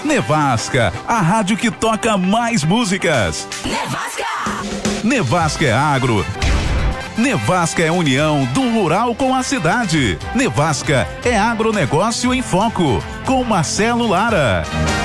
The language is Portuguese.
Nevasca, a rádio que toca mais músicas. Nevasca é agro. Nevasca é união do rural com a cidade. Nevasca é agronegócio em foco, com Marcelo Lara.